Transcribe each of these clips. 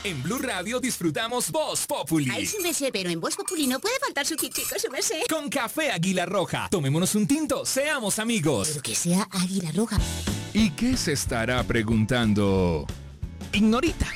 En Blue Radio disfrutamos Voz Populi. Ay, su merced, pero en Voz Populi no puede faltar su tintico, su merced. Con café Águila Roja. Tomémonos un tinto, seamos amigos. Pero que sea Águila Roja. ¿Y qué se estará preguntando Ignorita?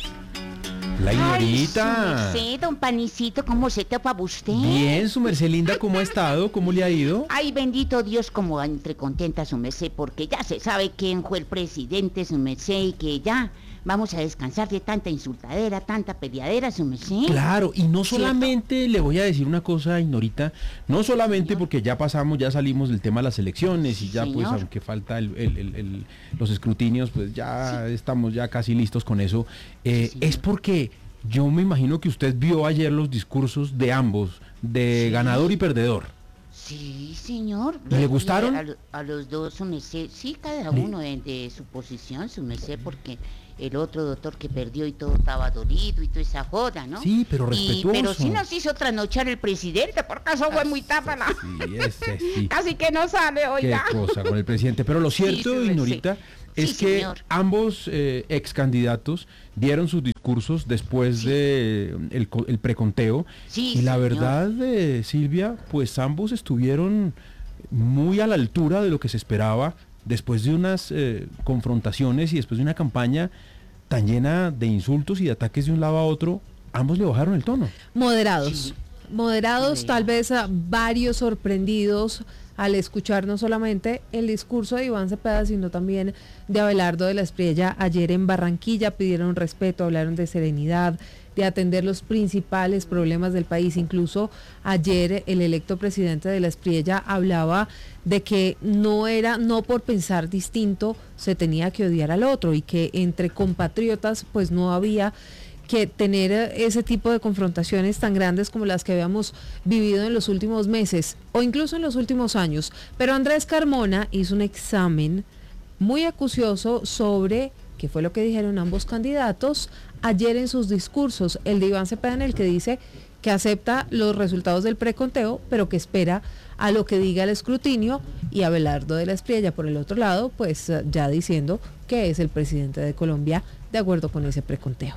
La Ignorita. Ay, su merced, don Panicito, ¿cómo se topa usted? Bien, su merced linda, ¿cómo ha estado? ¿Cómo le ha ido? Ay, bendito Dios, como entre contenta su merced, porque ya se sabe quién fue el presidente, su merced, y que ya vamos a descansar de tanta insultadera, tanta peleadera, su merced. Claro, y no solamente, le voy a decir una cosa, Ignorita, no solamente porque ya pasamos, ya salimos del tema de las elecciones y ya pues aunque falta los escrutinios, pues ya estamos ya casi listos con eso, es porque yo me imagino que usted vio ayer los discursos de ambos, de ganador y perdedor. Sí, señor. ¿Le gustaron? A los dos, su merced, sí, cada uno de su posición, su merced, porque el otro doctor que perdió y todo estaba dolido y toda esa joda, ¿no? Sí, pero respetuoso. Pero sí nos hizo trasnochar el presidente, por caso fue muy tápala. Sí, sí. Casi que no sale, oiga. Qué cosa con el presidente. Pero lo cierto, sí, Ignorita, es que señor. ambos ex candidatos dieron sus discursos después de el preconteo. Sí, y la señor. verdad, Silvia, pues ambos estuvieron muy a la altura de lo que se esperaba después de unas confrontaciones y después de una campaña tan llena de insultos y de ataques de un lado a otro. Ambos le bajaron el tono. Moderados, tal vez varios sorprendidos al escuchar no solamente el discurso de Iván Cepeda, sino también de Abelardo de la Espriella ayer en Barranquilla. Pidieron respeto, hablaron de serenidad, de atender los principales problemas del país. Incluso ayer el electo presidente de la Espriella hablaba de que no por pensar distinto se tenía que odiar al otro y que entre compatriotas pues no había que tener ese tipo de confrontaciones tan grandes como las que habíamos vivido en los últimos meses o incluso en los últimos años. Pero Andrés Carmona hizo un examen muy acucioso sobre qué fue lo que dijeron ambos candidatos ayer en sus discursos. El de Iván Cepeda, en el que dice que acepta los resultados del preconteo, pero que espera a lo que diga el escrutinio, y Abelardo de la Espriella, por el otro lado, pues ya diciendo que es el presidente de Colombia de acuerdo con ese preconteo.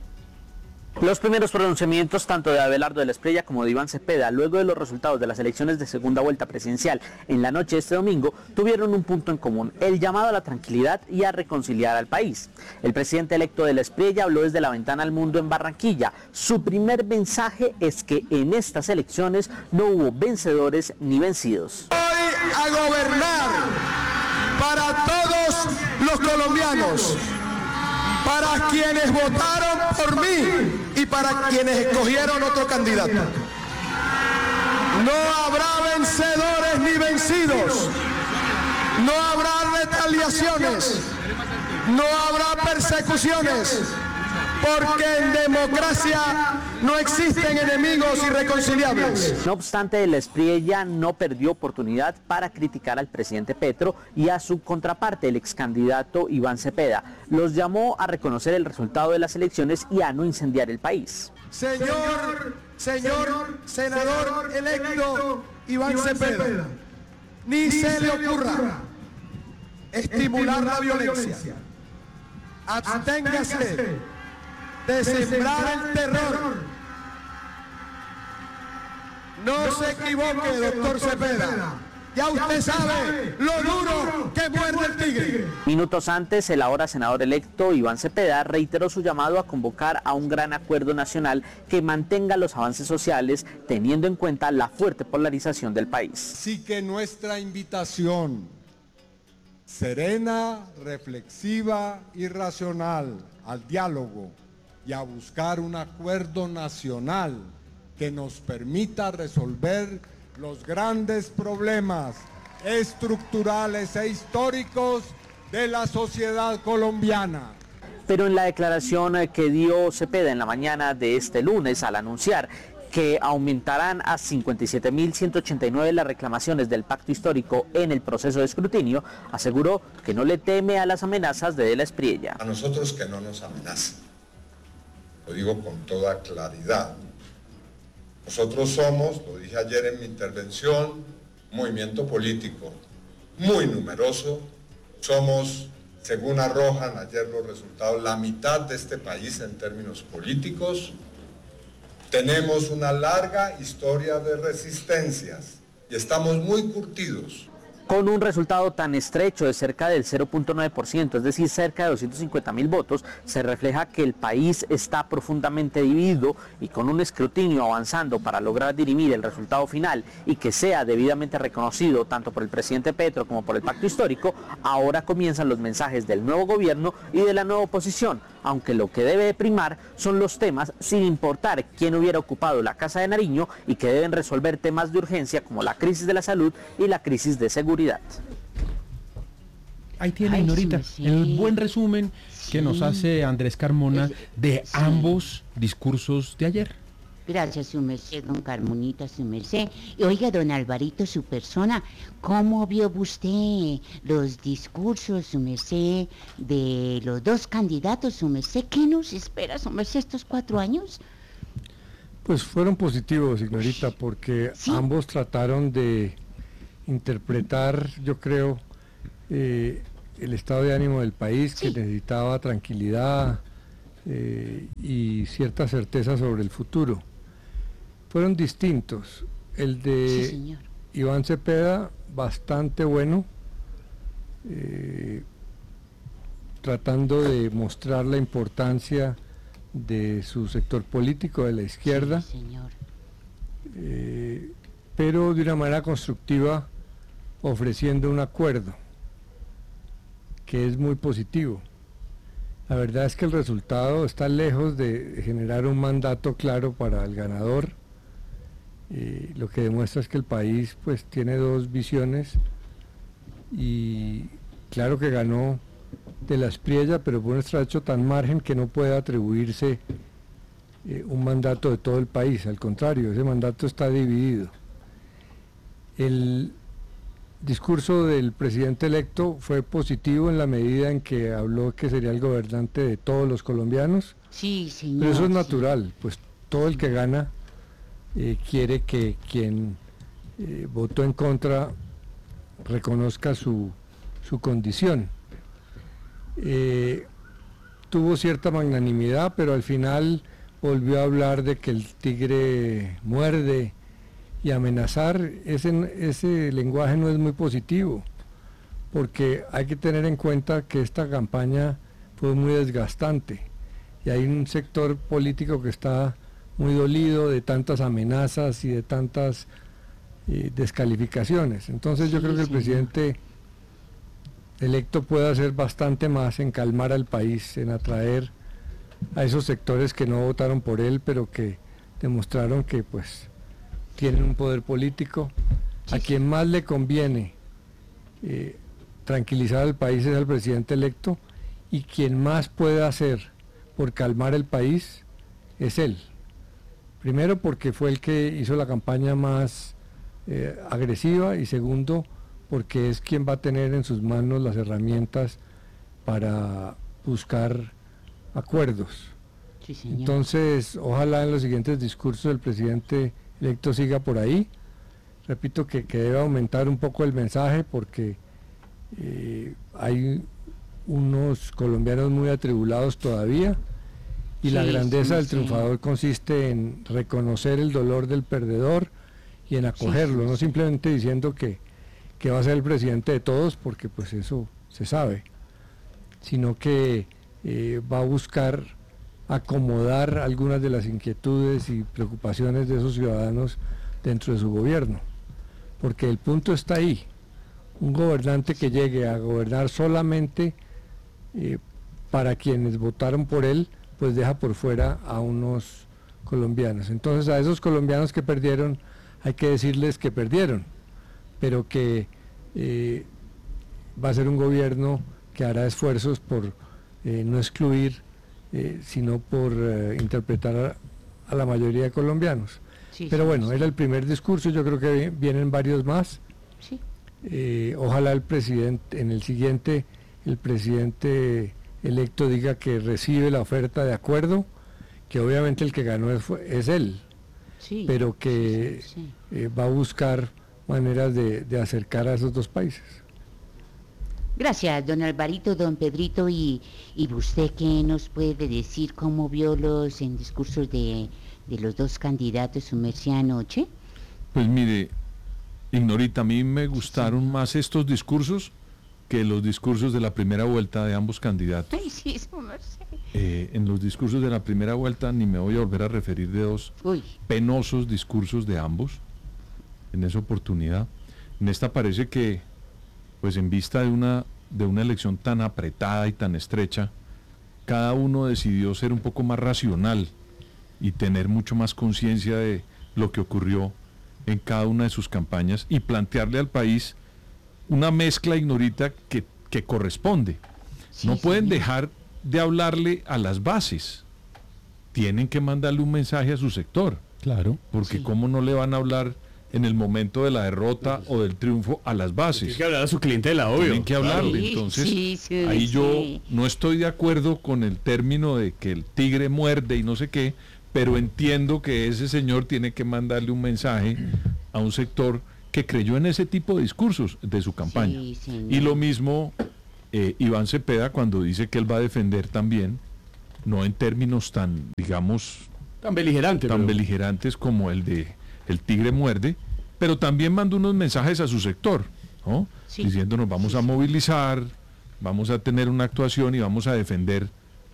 Los primeros pronunciamientos tanto de Abelardo de la Espriella como de Iván Cepeda luego de los resultados de las elecciones de segunda vuelta presidencial en la noche de este domingo tuvieron un punto en común: el llamado a la tranquilidad y a reconciliar al país. El presidente electo de la Espriella habló desde la ventana al mundo en Barranquilla. Su primer mensaje es que en estas elecciones no hubo vencedores ni vencidos. Voy a gobernar para todos los colombianos, para quienes votaron por mí y para quienes escogieron otro candidato. No habrá vencedores ni vencidos, no habrá retaliaciones, no habrá persecuciones, porque en democracia no existen enemigos irreconciliables. No obstante, de la Espriella no perdió oportunidad para criticar al presidente Petro y a su contraparte, el ex candidato Iván Cepeda. Los llamó a reconocer el resultado de las elecciones y a no incendiar el país. Señor senador electo Iván Cepeda, ni se le ocurra estimular la violencia. Absténgase de sembrar el terror. No se equivoque, doctor Cepeda. Ya usted sabe lo duro que muerde el tigre. Minutos antes, el ahora senador electo Iván Cepeda reiteró su llamado a convocar a un gran acuerdo nacional que mantenga los avances sociales, teniendo en cuenta la fuerte polarización del país. Así que nuestra invitación serena, reflexiva y racional al diálogo y a buscar un acuerdo nacional que nos permita resolver los grandes problemas estructurales e históricos de la sociedad colombiana. Pero en la declaración que dio Cepeda en la mañana de este lunes, al anunciar que aumentarán a 57.189 las reclamaciones del pacto histórico en el proceso de escrutinio, aseguró que no le teme a las amenazas de la Espriella. A nosotros que no nos amenazan, lo digo con toda claridad. Nosotros somos, lo dije ayer en mi intervención, un movimiento político muy numeroso, somos según arrojan ayer los resultados, la mitad de este país en términos políticos. Tenemos una larga historia de resistencias y estamos muy curtidos. Con un resultado tan estrecho de cerca del 0.9%, es decir, cerca de 250.000 votos, se refleja que el país está profundamente dividido y con un escrutinio avanzando para lograr dirimir el resultado final y que sea debidamente reconocido tanto por el presidente Petro como por el pacto histórico, ahora comienzan los mensajes del nuevo gobierno y de la nueva oposición, aunque lo que debe de primar son los temas sin importar quién hubiera ocupado la Casa de Nariño y que deben resolver temas de urgencia como la crisis de la salud y la crisis de seguridad. Ahí tiene, Ay, Norita, sí. el buen resumen que nos hace Andrés Carmona de Sí. ambos discursos de ayer. Gracias, su merced, don Carmonita, su merced. Y oiga, don Alvarito, su persona, ¿cómo vio usted los discursos, su merced, de los dos candidatos, su merced? ¿Qué nos espera, su merced, estos 4 años? Pues fueron positivos, señorita, porque Sí. ambos trataron de interpretar, yo creo, el estado de ánimo del país, que Sí. necesitaba tranquilidad y cierta certeza sobre el futuro. Fueron distintos. El Sí, de señor. Iván Cepeda, bastante bueno, tratando de mostrar la importancia de su sector político, de la izquierda, Sí, señor. pero de una manera constructiva, ofreciendo un acuerdo que es muy positivo. La verdad es que el resultado está lejos de generar un mandato claro para el ganador. Lo que demuestra es que el país pues tiene dos visiones y claro que ganó de la Espriella, pero por un estrecho tan margen que no puede atribuirse un mandato de todo el país. Al contrario, ese mandato está dividido. El discurso del presidente electo fue positivo en la medida en que habló que sería el gobernante de todos los colombianos, Sí, señor. pero eso es sí. natural, pues todo el que gana quiere que quien votó en contra reconozca su condición. Tuvo cierta magnanimidad, pero al final volvió a hablar de que el tigre muerde y amenazar. Ese lenguaje no es muy positivo, porque hay que tener en cuenta que esta campaña fue muy desgastante y hay un sector político que está muy dolido de tantas amenazas y de tantas descalificaciones. Entonces yo Sí, creo que el señor. presidente electo puede hacer bastante más en calmar al país, en atraer a esos sectores que no votaron por él, pero que demostraron que pues tienen un poder político. A quien más le conviene tranquilizar al país es al presidente electo, y quien más puede hacer por calmar el país es él. Primero porque fue el que hizo la campaña más agresiva, y segundo porque es quien va a tener en sus manos las herramientas para buscar acuerdos. Sí, señor. Entonces, ojalá en los siguientes discursos el presidente electo siga por ahí. Repito que debe aumentar un poco el mensaje, porque hay unos colombianos muy atribulados todavía, y la Sí, grandeza sí, del sí. triunfador consiste en reconocer el dolor del perdedor y en acogerlo, sí, no sí. simplemente diciendo que va a ser el presidente de todos, porque pues eso se sabe, sino que va a buscar acomodar algunas de las inquietudes y preocupaciones de esos ciudadanos dentro de su gobierno, porque el punto está ahí. Un gobernante que llegue a gobernar solamente para quienes votaron por él, pues deja por fuera a unos colombianos. Entonces a esos colombianos que perdieron hay que decirles que perdieron, pero que va a ser un gobierno que hará esfuerzos por no excluir, sino por interpretar a la mayoría de colombianos. Sí, Pero sí, bueno, sí. era el primer discurso, yo creo que vienen varios más. Sí. Ojalá el presidente, en el siguiente, el presidente electo diga que recibe la oferta de acuerdo, que obviamente el que ganó es él, Sí. pero que Sí, sí. va a buscar maneras de acercar a esos dos países. Gracias, don Alvarito, don Pedrito, y usted qué nos puede decir, cómo vio los discursos de los dos candidatos, su merced, anoche. Pues mire, Ignorita, a mí me gustaron más estos discursos que los discursos de la primera vuelta de ambos candidatos. Ay, sí, su merced. En los discursos de la primera vuelta ni me voy a volver a referir de dos penosos discursos de ambos en esa oportunidad. En esta parece que, pues en vista de una elección tan apretada y tan estrecha, cada uno decidió ser un poco más racional y tener mucho más conciencia de lo que ocurrió en cada una de sus campañas y plantearle al país una mezcla, Ignorita, que corresponde. Sí, no pueden señor. dejar de hablarle a las bases, tienen que mandarle un mensaje a su sector, Claro. porque cómo no le van a hablar en el momento de la derrota o del triunfo a las bases. Tiene que hablar a su clientela, obvio. Tienen que hablarle, Sí, entonces sí, ahí yo sí. no estoy de acuerdo con el término de que el tigre muerde y no sé qué, pero entiendo que ese señor tiene que mandarle un mensaje a un sector que creyó en ese tipo de discursos de su campaña. Sí, señor. Y lo mismo Iván Cepeda cuando dice que él va a defender también, no en términos tan, digamos, Tan beligerante. tan pero- beligerantes como el de el tigre muerde, pero también manda unos mensajes a su sector, ¿no? Sí. Diciéndonos vamos a movilizar, vamos a tener una actuación y vamos a defender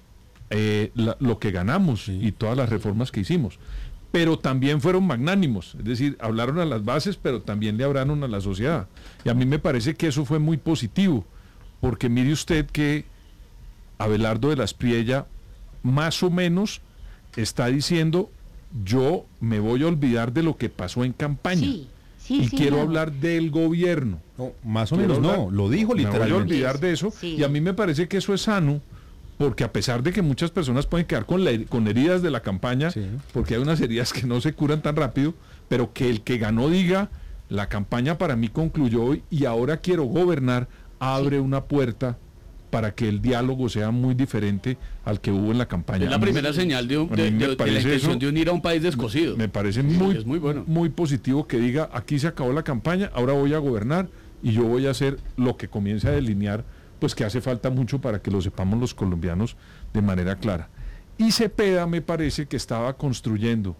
lo que ganamos y todas las reformas que hicimos. Pero también fueron magnánimos, es decir, hablaron a las bases, pero también le hablaron a la sociedad. Y a mí me parece que eso fue muy positivo, porque mire usted que Abelardo de la Espriella más o menos está diciendo, yo me voy a olvidar de lo que pasó en campaña Sí, sí, y quiero señor. hablar del gobierno. No, más o Quiero menos hablar- no, lo dijo Me voy a literalmente. olvidar de eso Sí. y a mí me parece que eso es sano, porque a pesar de que muchas personas pueden quedar con heridas de la campaña, Sí. porque hay unas heridas que no se curan tan rápido, pero que el que ganó diga, la campaña para mí concluyó hoy y ahora quiero gobernar, abre una puerta para que el diálogo sea muy diferente al que hubo en la campaña. Es la A mí- primera señal de, a mí me de la parece intención eso- de unir a un país descosido. Me parece muy, es muy bueno. muy positivo que diga, aquí se acabó la campaña, ahora voy a gobernar y yo voy a hacer lo que comience a delinear, pues que hace falta mucho para que lo sepamos los colombianos de manera clara. Y Cepeda me parece que estaba construyendo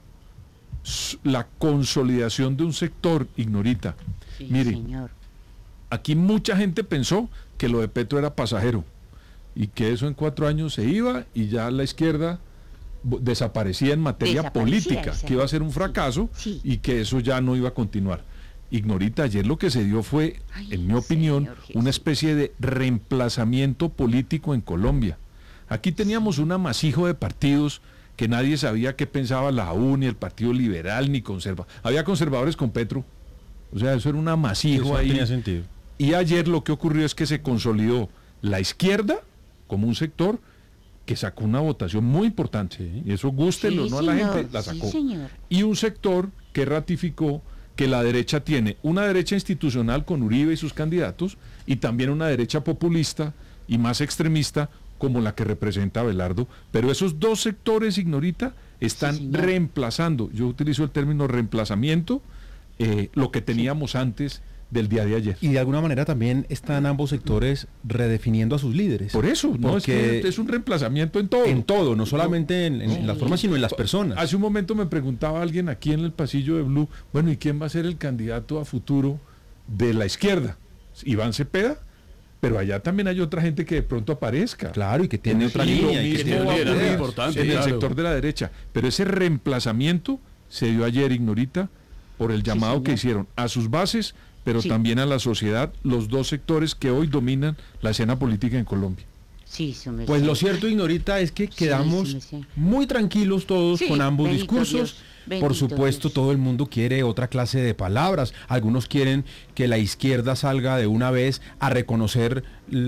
la consolidación de un sector, Ignorita. Sí, Mire, señor. aquí mucha gente pensó que lo de Petro era pasajero y que eso en 4 años se iba y ya la izquierda desaparecía en materia Desaparecía, política, exacto. que iba a ser un fracaso Sí. y que eso ya no iba a continuar. Ignorita, ayer lo que se dio fue, Ay, en mi opinión, Señor Jesús. una especie de reemplazamiento político en Colombia. Aquí teníamos un amasijo de partidos que nadie sabía qué pensaba la U, ni el Partido Liberal, ni conservador. Había conservadores con Petro. O sea, eso era un amasijo Eso no ahí. tenía sentido. Y ayer lo que ocurrió es que se consolidó la izquierda como un sector que sacó una votación muy importante. Sí. Y eso gústelo, Sí, no a la señor. gente, la Sí, sacó. señor. Y un sector que ratificó que la derecha tiene una derecha institucional con Uribe y sus candidatos y también una derecha populista y más extremista como la que representa Abelardo. Pero esos dos sectores, Ignorita, están Sí, señor. reemplazando, yo utilizo el término reemplazamiento, lo que teníamos antes del día de ayer. Y de alguna manera también están ambos sectores redefiniendo a sus líderes. Por eso, no es Porque que es un reemplazamiento en todo. en todo, no solamente en las formas, sino en las personas. Hace un momento me preguntaba alguien aquí en el pasillo de Blue, bueno, ¿y quién va a ser el candidato a futuro de la izquierda? Iván Cepeda, pero allá también hay otra gente que de pronto aparezca. Claro, y que tiene otra Y lo línea. y que mismo tiene un va a liderazgo ocurrir importante, en el claro. sector de la derecha. Pero ese reemplazamiento se dio ayer, Ignorita, por el llamado señor. que hicieron a sus bases, pero Sí. también a la sociedad, los dos sectores que hoy dominan la escena política en Colombia. Sí, su merced. Pues lo cierto, Ignorita, es que quedamos sí, sí. muy tranquilos todos Sí, con ambos bendito discursos. Dios, bendito Por supuesto, Dios. todo el mundo quiere otra clase de palabras. Algunos quieren que la izquierda salga de una vez a reconocer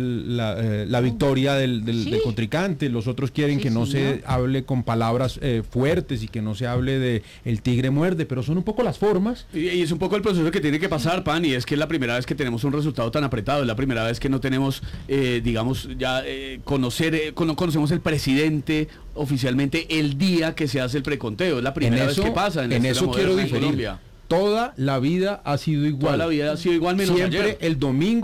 la victoria del Sí. contrincante. Los otros quieren Sí, que no señor. se hable con palabras fuertes y que no se hable de el tigre muerde, pero son un poco las formas. Y es un poco el proceso que tiene que pasar, Pan, y es que es la primera vez que tenemos un resultado tan apretado, es la primera vez que no tenemos, digamos, ya conocemos el presidente oficialmente el día que se hace el preconteo, es la primera vez que pasa en la en historia eso quiero moderna en diferir. Colombia. Toda la vida ha sido igual. Toda la vida ha sido igual menos Siempre ayer. el domingo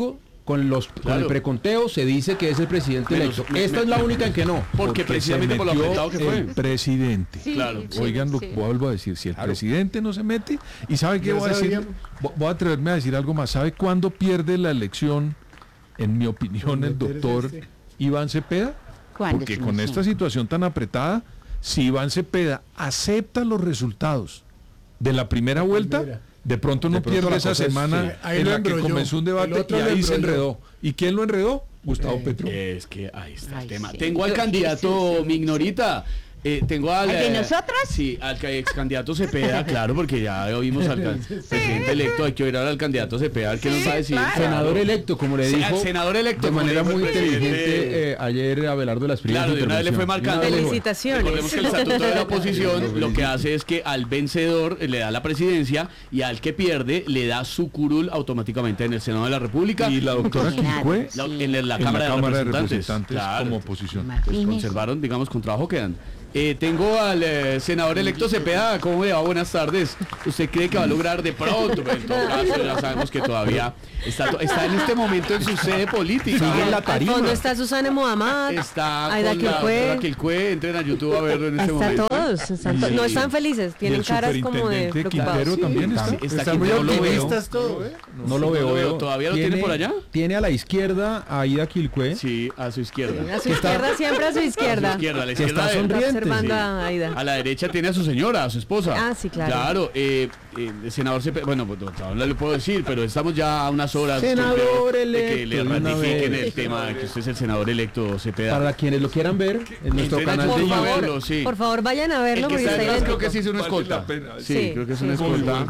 con el preconteo se dice que es el presidente electo. Esta es la única en que no. Porque precisamente por lo apretado que fue. El presidente. Sí, claro. Oigan, lo vuelvo a decir, si el presidente no se mete, y ¿sabe qué voy a decir? Voy a atreverme a decir algo más. ¿Sabe cuándo pierde la elección, en mi opinión, el doctor Iván Cepeda? Porque con esta situación tan apretada, si Iván Cepeda acepta los resultados de la primera vuelta, de pronto no pierde esa semana en la que comenzó un debate y ahí se enredó. ¿Y quién lo enredó? Gustavo Petro. Es que ahí está el tema. Tengo al candidato Mignorita. Tengo al... ¿De nosotros? Sí, al ex candidato Cepeda, claro, porque ya oímos al presidente electo. Hay que oír ahora al candidato Cepeda, que nos va a decir. Claro. Senador electo, como le dijo. Al senador electo. De manera muy inteligente ayer Abelardo de las Espriella. Claro, de una vez le fue marcando. Felicitaciones. Recordemos que el estatuto de la oposición lo que hace es que al vencedor le da la presidencia y al que pierde le da su curul automáticamente en el Senado de la República. Y la doctora Quilcue en la Cámara de Representantes. Claro, como oposición. Pues conservaron, digamos, con trabajo quedan. Tengo al senador electo Cepeda. ¿Cómo le va? Buenas tardes. ¿Usted cree que va a lograr de pronto? Pero en todo caso ya sabemos que todavía está en este momento en su sede política. Sigue en la Al tarima. fondo está Susana Mohamed. Está Aida con la Quilcue. doctora Quilcue. Entren a YouTube a verlo en este Está momento. todos. No están felices. Y Tienen el caras como de superintendente preocupados. Quintero también está. Está muy optimistas todos. No lo veo. ¿Todavía lo tiene por allá? Tiene a la izquierda a Aida Quilcue. Sí, a su izquierda. A su izquierda, siempre a su izquierda. A su izquierda, a la Que izquierda está de él. sonriente. Observando a Aida. A la derecha tiene a su señora, a su esposa. Ah, sí, claro. Claro, el senador Cepeda, bueno, pues no le puedo decir, pero estamos ya a unas horas Senador de electo, que le de una ratifiquen vez. el tema de que usted es el senador electo Cepeda. Para quienes lo quieran ver, en nuestro Entren a canal de YouTube a YouTube. verlo, sí. Por favor, vayan a verlo El que porque está está detrás creo idéntico. que sí es una escolta. Vale la pena. Sí, creo que es una sí. escolta.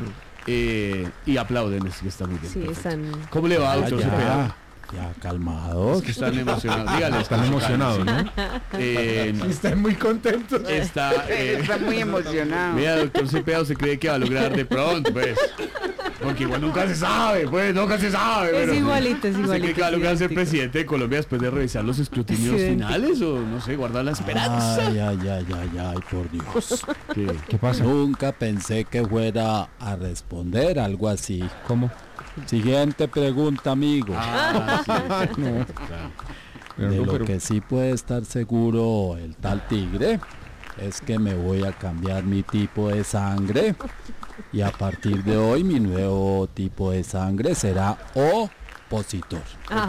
Y aplauden, es que está muy bien. Sí, perfecto. están... ¿Cómo le va, doctor Cepeda? Ya calmados. Es que están emocionados. Dígale, Están emocionados, ¿no? Están muy contentos. Está muy emocionado. Mira, doctor Cepeda, ¿usted cree que va a lograr de pronto, pues? Porque igual nunca se sabe, pues, nunca se sabe. Es pero, igualito, es ¿usted igualito. cree que va a lograr ser idéntico. presidente de Colombia después de revisar los escrutinios Es idéntico. finales? O, no sé, guardar la esperanza. Ay, por Dios. ¿Qué pasa? Nunca pensé que fuera a responder algo así. ¿Cómo? Siguiente pregunta, amigo. No. De lo que sí puede estar seguro el tal tigre es que me voy a cambiar mi tipo de sangre y a partir de hoy mi nuevo tipo de sangre será opositor.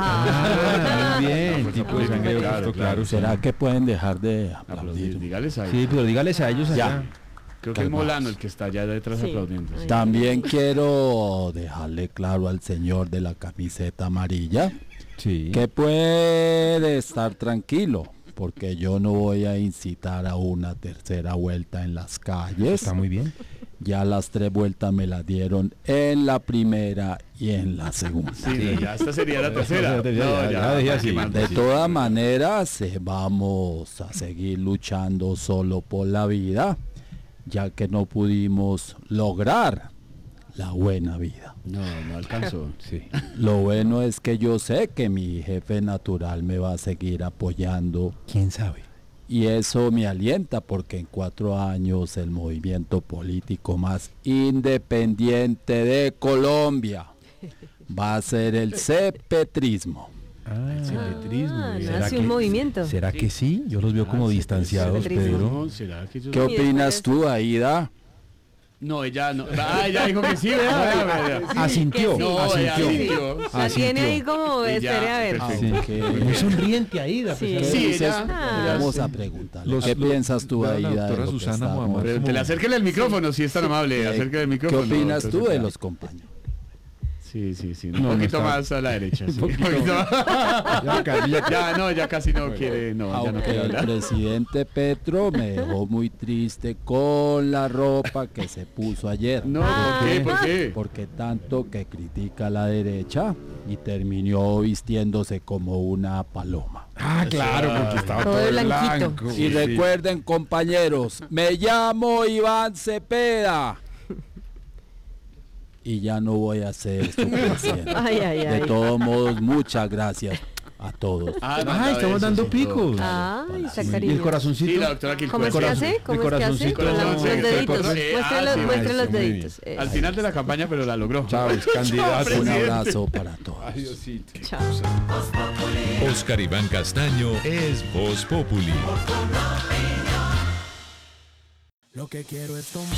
Muy bien, tipo de sangre claro. ¿Será que pueden dejar de aplaudir? Dígales ahí. Sí, pero dígales a ellos allá. Ya. Creo que es calmaos. Molano el que está allá detrás Sí. aplaudiendo. sí. También quiero dejarle claro al señor de la camiseta amarilla Sí. que puede estar tranquilo, porque yo no voy a incitar a una tercera vuelta en las calles. Está muy bien. Ya las 3 vueltas me las dieron en la primera y en la segunda. Sí, ya esta sería la tercera. Ya, dejé así. De todas maneras, vamos a seguir luchando solo por la vida, ya que no pudimos lograr la buena vida. No alcanzó. Sí. Lo bueno es que yo sé que mi jefe natural me va a seguir apoyando ¿Quién sabe? y eso me alienta porque en 4 años el movimiento político más independiente de Colombia va a ser el cepetrismo. El cepetrismo. nace un movimiento. ¿Será que sí? Yo los veo como distanciados, cepetrismo. Pedro. No, ¿será que yo... ¿Qué opinas tú, Aida? No, ella no. Ah, ella dijo que sí, ¿verdad? Asintió. No, ella asintió. asintió. La tiene ahí como, Y ya, espere a ver. perfecto. Aunque- Muy sonriente Aida. Sí. pues, Sí, Entonces, ella- vamos a preguntarle. Los- ¿Qué los- piensas tú, la Aida? de doctora lo que Susana estamos- Muhammad. Pero te le acérquele el micrófono, si es tan amable. Acérquele el ¿Qué micrófono. opinas doctor tú de Cepeda. los compañeros? Sí. Un No, no poquito está. más a la derecha. Sí. Un poquito más. Ya casi no quiere. No, ya no Aunque quiere el hablar. presidente Petro me dejó muy triste con la ropa que se puso ayer. No, ¿por qué? Porque tanto que critica a la derecha y terminó vistiéndose como una paloma. Ah, claro, porque estaba Todo todo de de blanquito. blanco. Y recuerden, compañeros, me llamo Iván Cepeda. Y ya no voy a ser su presidente. Ay, ay, De ay. todos modos, muchas gracias. a todos. Estamos dando picos. Ay, está Y cariño. el corazoncito. Sí, la doctora Quilpué. ¿Cómo es que hace? ¿Cómo es que hace? Con los deditos. Muestre los deditos. Al final de la campaña, pero la logró. Chávez, candidato. Un abrazo para todos. Adiósito. Chao. Oscar Iván Castaño es Voz Populi. Lo que quiero es tomar